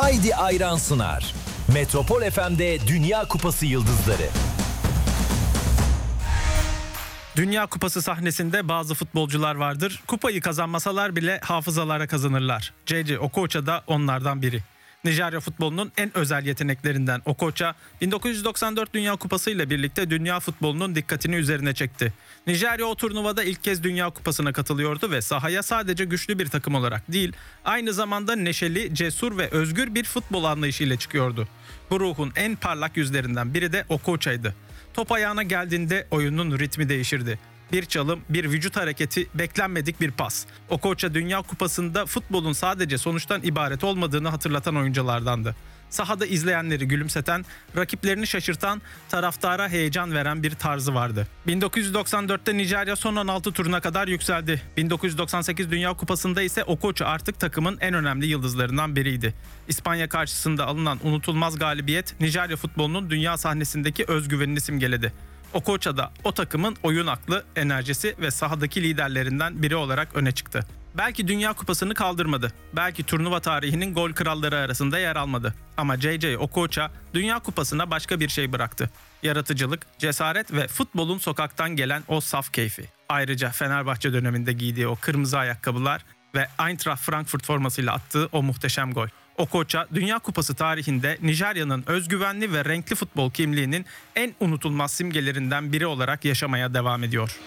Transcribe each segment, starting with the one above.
Haydi Ayran sunar. Metropol FM'de Dünya Kupası yıldızları. Dünya Kupası sahnesinde bazı futbolcular vardır. Kupayı kazanmasalar bile hafızalara kazanırlar. JJ Okocha da onlardan biri. Nijerya futbolunun en özel yeteneklerinden Okocha, 1994 Dünya Kupası ile birlikte dünya futbolunun dikkatini üzerine çekti. Nijerya o turnuvada ilk kez Dünya Kupası'na katılıyordu ve sahaya sadece güçlü bir takım olarak değil, aynı zamanda neşeli, cesur ve özgür bir futbol anlayışıyla çıkıyordu. Bu ruhun en parlak yüzlerinden biri de Okocha'ydı. Top ayağına geldiğinde oyunun ritmi değişirdi. Bir çalım, bir vücut hareketi, beklenmedik bir pas. Okocha Dünya Kupası'nda futbolun sadece sonuçtan ibaret olmadığını hatırlatan oyunculardandı. Sahada izleyenleri gülümseten, rakiplerini şaşırtan, taraftara heyecan veren bir tarzı vardı. 1994'te Nijerya son 16 turuna kadar yükseldi. 1998 Dünya Kupası'nda ise Okocha artık takımın en önemli yıldızlarından biriydi. İspanya karşısında alınan unutulmaz galibiyet Nijerya futbolunun dünya sahnesindeki özgüvenini simgeledi. Okocha da o takımın oyun aklı, enerjisi ve sahadaki liderlerinden biri olarak öne çıktı. Belki Dünya Kupası'nı kaldırmadı. Belki turnuva tarihinin gol kralları arasında yer almadı. Ama JJ Okocha Dünya Kupası'na başka bir şey bıraktı. Yaratıcılık, cesaret ve futbolun sokaktan gelen o saf keyfi. Ayrıca Fenerbahçe döneminde giydiği o kırmızı ayakkabılar ve Eintracht Frankfurt formasıyla attığı o muhteşem gol. Okocha, Dünya Kupası tarihinde Nijerya'nın özgüvenli ve renkli futbol kimliğinin en unutulmaz simgelerinden biri olarak yaşamaya devam ediyor.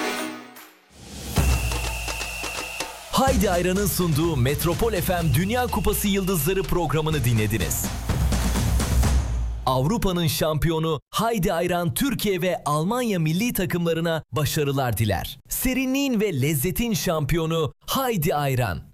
Haydi Ayran'ın sunduğu Metropol FM Dünya Kupası Yıldızları programını dinlediniz. Avrupa'nın şampiyonu Haydi Ayran Türkiye ve Almanya milli takımlarına başarılar diler. Serinliğin ve lezzetin şampiyonu Haydi Ayran.